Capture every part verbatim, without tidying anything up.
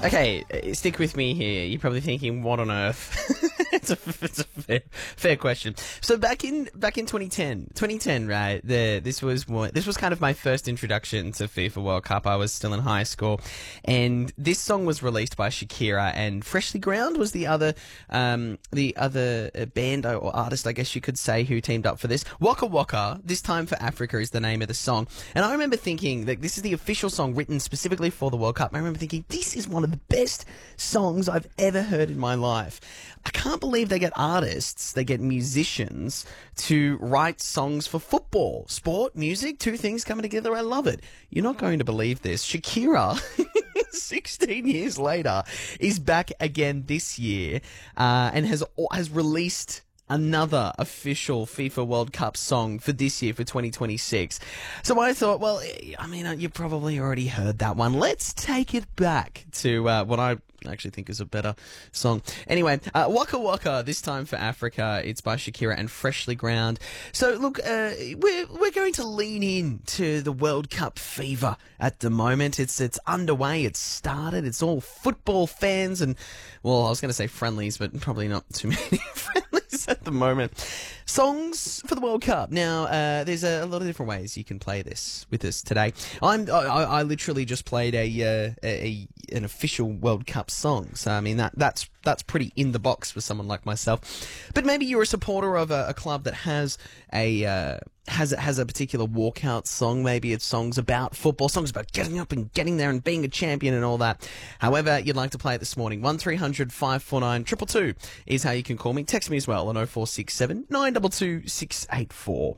Okay, uh, stick with me here. You're probably thinking, what on earth? it's a, it's a fair, fair question. So back in back in twenty ten, twenty ten, right? The this was what, this was kind of my first introduction to FIFA World Cup. I was still in high school, and this song was released by Shakira, and Freshly Ground was the other um, the other uh, band or artist, I guess you could say, who teamed up for this. Waka Waka, This Time for Africa, is the name of the song, and I remember thinking that this is the official song written specifically for the World Cup. I remember thinking, this is one of the best songs I've ever heard in my life. I can't believe they get artists, they get musicians to write songs for football. Sport, music, two things coming together. I love it. You're not going to believe this. Shakira, sixteen years later, is back again this year uh, and has has released another official FIFA World Cup song for this year, for twenty twenty-six. So I thought, well, I mean, you probably already heard that one. Let's take it back to uh, what I actually think is a better song. Anyway, uh, Waka Waka, This Time for Africa. It's by Shakira and Freshly Ground. So look, uh, we're we're going to lean in to the World Cup fever at the moment. It's it's underway. It's started. It's all football fans and, well, I was going to say friendlies, but probably not too many friendlies at the moment. Songs for the World Cup. Now, uh, there's a, a lot of different ways you can play this with us today. I'm I, I literally just played a, uh, a an official World Cup song, so I mean that that's that's pretty in the box for someone like myself. But maybe you're a supporter of a, a club that has a uh, has has a particular walkout song. Maybe it's songs about football, songs about getting up and getting there and being a champion and all that. However you'd like to play it this morning, one three hundred five four nine two two two is how you can call me. Text me as well on oh four six seven nine two two six eight four.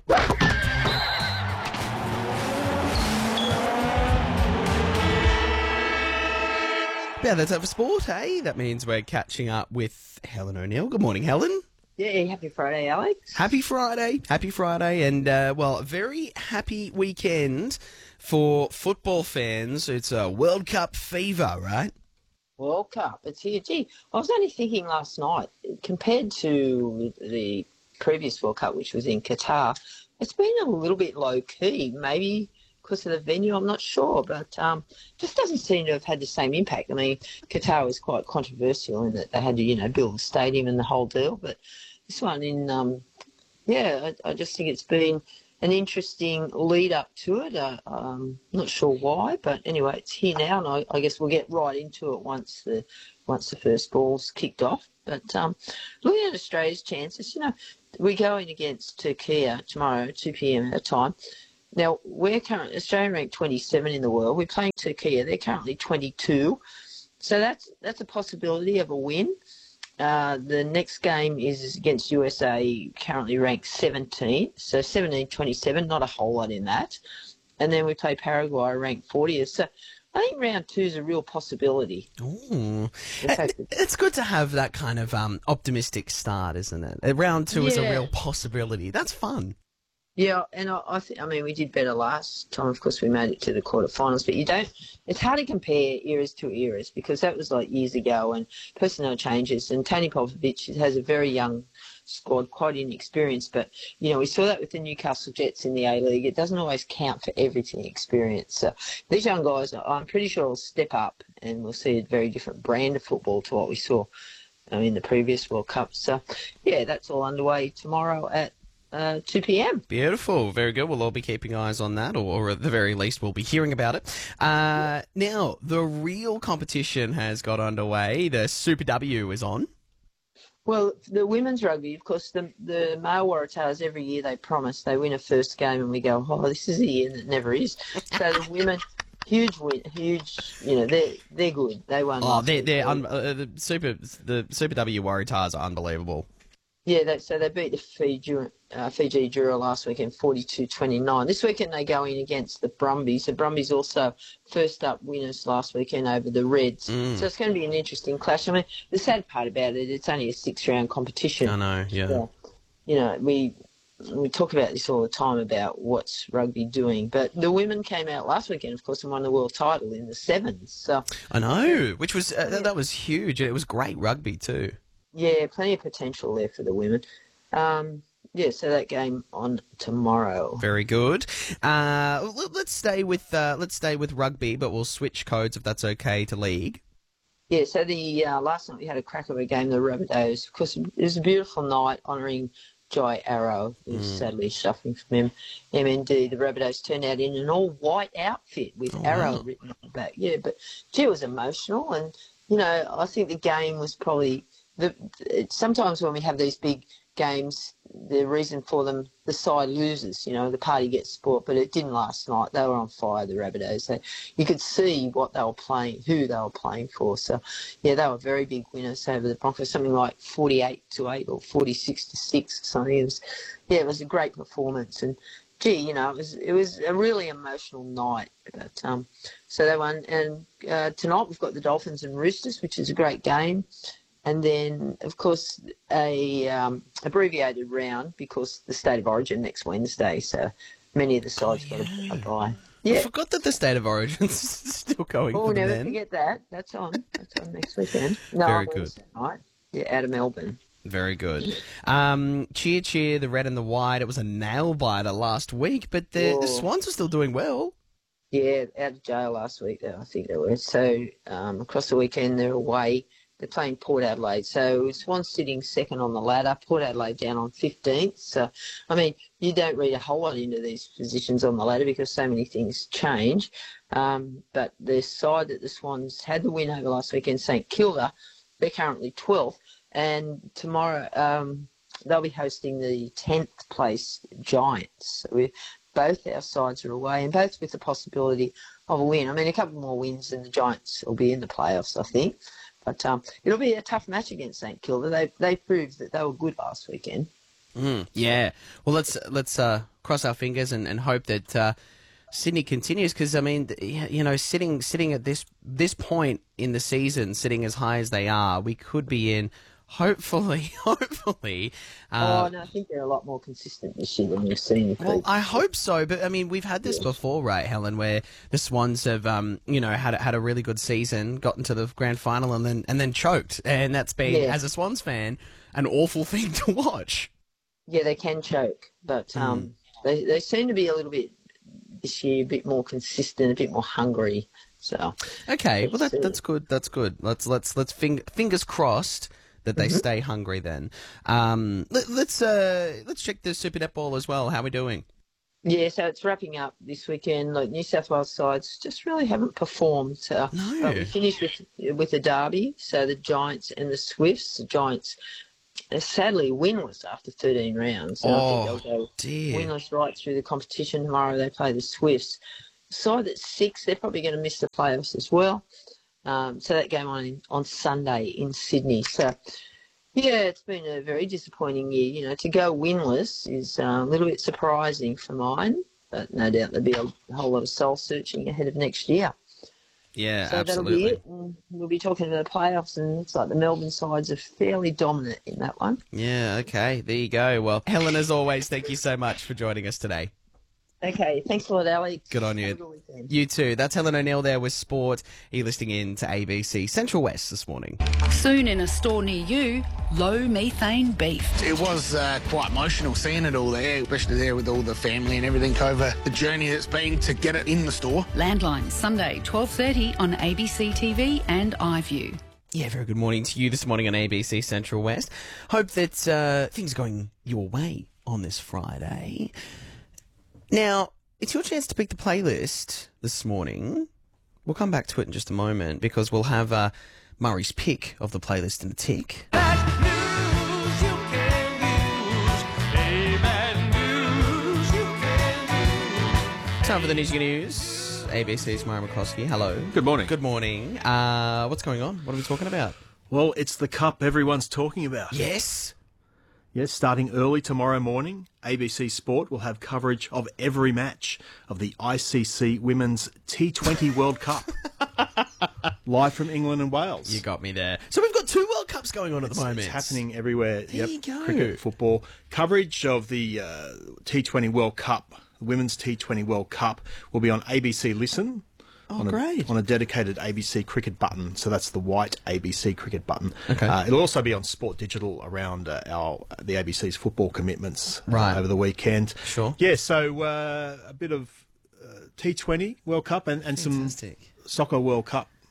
Yeah, that's it for sport, hey? That means we're catching up with Helen O'Neill. Good morning, Helen. Yeah, happy Friday, Alex. Happy Friday. Happy Friday. And, uh, well, a very happy weekend for football fans. It's a World Cup fever, right? World Cup, it's here. Gee, I was only thinking last night, compared to the previous World Cup, which was in Qatar, it's been a little bit low-key, maybe because of the venue, I'm not sure, but um, just doesn't seem to have had the same impact. I mean, Qatar was quite controversial in that they had to, you know, build a stadium and the whole deal, but this one in, um, yeah, I, I just think it's been an interesting lead up to it. Uh, um, not sure why, but anyway, it's here now, and I, I guess we'll get right into it once the once the first ball's kicked off. But um, looking at Australia's chances, you know, we're going against Turkey tomorrow, two p.m. our time. Now, we're currently, Australia ranked twenty-seven in the world. We're playing Turkey. They're currently twenty-two. So that's that's a possibility of a win. Uh, the next game is against U S A, currently ranked seventeenth. So seventeen twenty-seven, not a whole lot in that. And then we play Paraguay, ranked fortieth. So I think round two is a real possibility. Ooh. It's good to have that kind of um, optimistic start, isn't it? Round two yeah. is a real possibility. That's fun. Yeah, and I, I think, I mean, we did better last time. Of course, we made it to the quarterfinals, but you don't, it's hard to compare eras to eras because that was like years ago and personnel changes. And Tony Popovic has a very young squad, quite inexperienced, but, you know, we saw that with the Newcastle Jets in the A-League. It doesn't always count for everything experience. So these young guys, I'm pretty sure, will step up and we'll see a very different brand of football to what we saw um, in the previous World Cup. So, yeah, that's all underway tomorrow at Uh, two p.m. Beautiful. Very good. We'll all be keeping eyes on that, or, or at the very least, we'll be hearing about it. Uh, now, the real competition has got underway. The Super W is on. Well, the women's rugby, of course, the, the male Waratahs, every year they promise they win a first game and we go, oh, this is a year, and it never is. So the women... Huge win, huge. You know, they're they're good. They won. Oh, they're they're un- uh, the Super the Super W Waratahs are unbelievable. Yeah, that, so they beat the Fiji, uh, Fiji Jura last weekend, forty-two twenty-nine. This weekend they go in against the Brumbies. The Brumbies also first up winners last weekend over the Reds. Mm. So it's going to be an interesting clash. I mean, the sad part about it, it's only a six-round competition. I know, yeah. So, you know, we we talk about this all the time about what's rugby doing. But the women came out last weekend, of course, and won the world title in the sevens. So I know, which was uh, yeah. that was huge. It was great rugby too. Yeah, plenty of potential there for the women. Um, yeah, so that game on tomorrow. Very good. Uh, let's stay with uh, let's stay with rugby, but we'll switch codes if that's okay to league. Yeah, so the uh, last night we had a cracker of a game, the Rabbitohs. Of course, it was a beautiful night honouring Jai Arrow, who's mm. sadly suffering from M- MND. The Rabbitohs turned out in an all-white outfit with oh, Arrow wow. written on the back. Yeah, but gee, it was emotional. And, you know, I think the game was probably... the. Sometimes when we have these big games, the reason for them, the side loses, you know, the party gets spoilt, but it didn't last night. They were on fire, the Rabbitohs. So you could see what they were playing, who they were playing for. So, yeah, they were very big winners over the Broncos, something like forty-eight to eight or forty-six to six or something. It was, yeah, it was a great performance. And, gee, you know, it was it was a really emotional night. But um, so they won. And uh, tonight we've got the Dolphins and Roosters, which is a great game. And then, of course, a um, abbreviated round because the State of Origin next Wednesday. So many of the sides oh, got yeah. to come by. Yeah. I forgot that the State of Origin's still going Oh, for never then. forget that. That's on. That's on next weekend. No, Very good. Right. Yeah, out of Melbourne. Very good. Um, cheer, cheer, the red and the white. It was a nail biter last week, but the, the Swans are still doing well. Yeah, out of jail last week, though, I think they were. So um, across the weekend, they're away. They're playing Port Adelaide. So Swans sitting second on the ladder, Port Adelaide down on fifteenth. So, I mean, you don't read a whole lot into these positions on the ladder because so many things change. Um, but the side that the Swans had the win over last weekend, St Kilda, they're currently twelfth. And tomorrow um, they'll be hosting the tenth place Giants. So we both our sides are away and both with the possibility of a win. I mean, a couple more wins and the Giants will be in the playoffs, I think. But um, it'll be a tough match against St Kilda. They they proved that they were good last weekend. Mm, yeah. Well, let's let's uh, cross our fingers and, and hope that uh, Sydney continues because I mean, you know, sitting sitting at this this point in the season, sitting as high as they are, we could be in. Hopefully, hopefully. Uh, oh, no, I think they're a lot more consistent this year than we've seen. Well, I hope so, but I mean, we've had this yeah. before, right, Helen, where the Swans have, um, you know, had had a really good season, gotten to the grand final, and then and then choked, and that's been, yeah. as a Swans fan, an awful thing to watch. Yeah, they can choke, but um, mm. they they seem to be a little bit this year, a bit more consistent, a bit more hungry. So okay, well that that's good. That's good. Let's let's let's fing- fingers crossed that they mm-hmm. stay hungry then. Um, let, let's uh, let's check the Super Netball as well. How are we doing? Yeah, so it's wrapping up this weekend. Like New South Wales sides just really haven't performed. Uh, no. But we finished with with the derby, so the Giants and the Swifts. The Giants are sadly winless after thirteen rounds. So oh, I think they'll go dear. winless right through the competition. Tomorrow they play the Swifts. The side that's six, they're probably going to miss the playoffs as well. Um, so that game on on Sunday in Sydney. So, yeah, it's been a very disappointing year. You know, to go winless is uh, a little bit surprising for mine, but no doubt there'll be a whole lot of soul searching ahead of next year. Yeah, so absolutely. that'll be it. And we'll be talking about the playoffs, and it's like the Melbourne sides are fairly dominant in that one. Yeah, okay, there you go. Well, Helen, as always, thank you so much for joining us today. Okay, thanks a lot, Alex. Good on you. You too. That's Helen O'Neill there with sport. You're listening in to A B C Central West this morning. Soon in a store near you, low methane beef. It was uh, quite emotional seeing it all there, especially there with all the family and everything over the journey it's been to get it in the store. Landline, Sunday, twelve thirty on A B C T V and iView. Yeah, very good morning to you this morning on A B C Central West. Hope that uh, things are going your way on this Friday. Now, it's your chance to pick the playlist this morning. We'll come back to it in just a moment because we'll have uh, Murray's pick of the playlist in a tick. Bad news you can use. Hey, bad news you can use. Time for the news you can use. A B C's Murray McCloskey. Hello. Good morning. Good morning. Uh, what's going on? What are we talking about? Well, it's the cup everyone's talking about. Yes. Yes, starting early tomorrow morning, A B C Sport will have coverage of every match of the I C C Women's T twenty World Cup. Live from England and Wales. You got me there. So we've got two World Cups going on at it's, the moment. It's happening everywhere. There yep. you go. Cricket, football. Coverage of the uh, T twenty World Cup, the Women's T twenty World Cup, will be on A B C Listen. Oh, on a, great. On a dedicated A B C Cricket button. So that's the white A B C Cricket button. Okay. Uh, it'll also be on Sport Digital around uh, our the A B C's football commitments right. uh, over the weekend. Sure. Yeah, so uh, a bit of uh, T twenty World Cup and, and some Soccer World Cup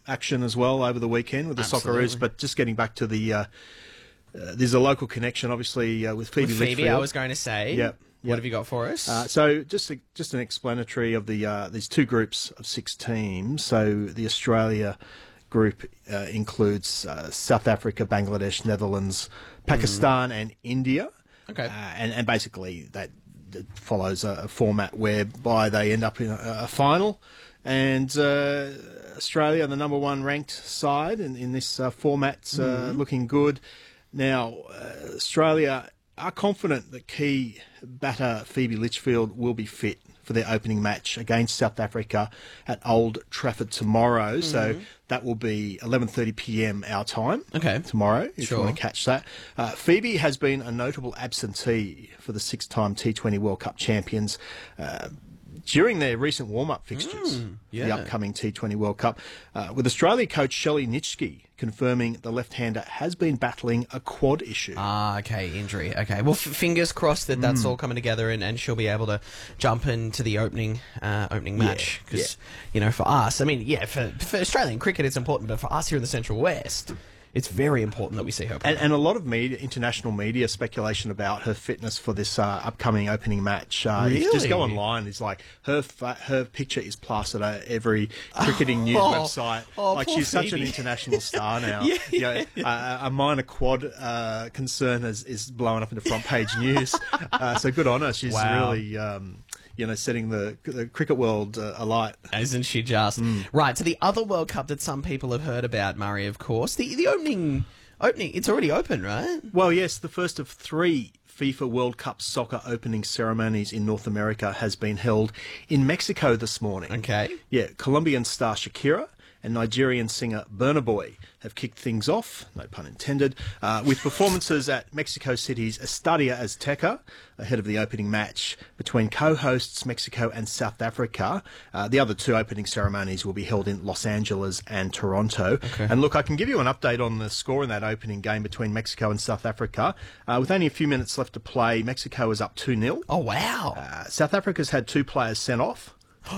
action as well over the weekend with the Absolutely. Socceroos. But just getting back to the, uh, uh, there's a local connection, obviously, uh, with Phoebe With Phoebe, Litchfield. I was going to say. Yep. What Yep. have you got for us? Uh, so just a, just an explanatory of the uh, these two groups of six teams. So the Australia group uh, includes uh, South Africa, Bangladesh, Netherlands, Pakistan, mm. and India. Okay. Uh, and, and basically that, that follows a, a format whereby they end up in a, a final. And uh, Australia, the number one ranked side in, in this uh, format, uh, mm. looking good. Now, uh, Australia are confident that key batter Phoebe Litchfield will be fit for their opening match against South Africa at Old Trafford tomorrow. Mm. So that will be eleven thirty p m our time okay. tomorrow, if sure. you want to catch that. Uh, Phoebe has been a notable absentee for the six-time T twenty World Cup champions uh, during their recent warm-up fixtures mm, yeah. for the upcoming T twenty World Cup, uh, with Australia coach Shelley Nitschke confirming the left-hander has been battling a quad issue. Ah, okay, injury. Okay, well, f- fingers crossed that that's Mm. all coming together and, and she'll be able to jump into the opening uh, opening match. Yeah, Because, you know, for us, I mean, yeah, for, for Australian cricket it's important, but for us here in the Central West, it's very important that we see her play. And, and a lot of media, international media speculation about her fitness for this uh, upcoming opening match. Uh, if you just go Really? online, it's like her fa- her picture is plastered at every cricketing news Oh, website. oh, like poor she's such an Phoebe. international star now. Yeah, You know, uh, a minor quad uh, concern is, is blowing up into front page news. uh, so good on her. She's Wow. really um, you know setting the, the cricket world uh, alight. Isn't she just? Mm. Right, so the other World Cup that some people have heard about, Murray, of course, the, the opening, opening, it's already open, right? Well, yes, the first of three FIFA World Cup soccer opening ceremonies in North America has been held in Mexico this morning. Okay. Yeah, Colombian star Shakira and Nigerian singer Burna Boy have kicked things off, no pun intended, uh, with performances at Mexico City's Estadio Azteca ahead of the opening match between co-hosts Mexico and South Africa. Uh, the other two opening ceremonies will be held in Los Angeles and Toronto. Okay. And look, I can give you an update on the score in that opening game between Mexico and South Africa. Uh, with only a few minutes left to play, Mexico is up two nil. Oh, wow. Uh, South Africa's had two players sent off,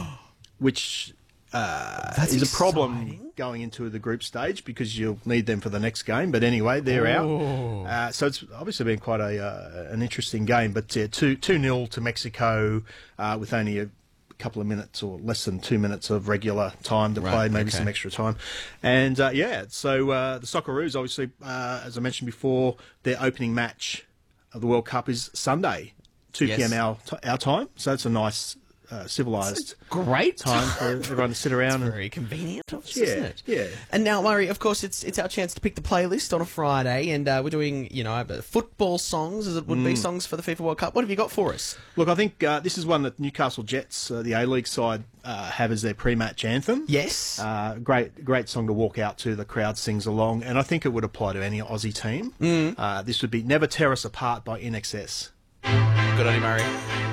which uh, That's is a problem exciting. going into the group stage because you'll need them for the next game. But anyway, they're Oh. out. Uh, so it's obviously been quite a uh, an interesting game. But uh, two two nil to Mexico uh, with only a couple of minutes or less than two minutes of regular time to Right, play, maybe okay. some extra time. And uh, yeah, so uh, the Socceroos, obviously, uh, as I mentioned before, their opening match of the World Cup is Sunday, two Yes. p m our, t- our time. So it's a nice, uh, civilised Great time for everyone to sit around and Very convenient, Yeah, isn't it? yeah. And now, Murray, of course, it's it's our chance to pick the playlist on a Friday, and uh, we're doing, you know, uh, football songs, as it would Mm. be, songs for the FIFA World Cup. What have you got for us? Look, I think uh, this is one that Newcastle Jets, uh, the A-League side, uh, have as their pre-match anthem. Yes. Uh, great, great song to walk out to. The crowd sings along, and I think it would apply to any Aussie team. Mm. Uh, this would be "Never Tear Us Apart" by I N X S. Good on you, Murray.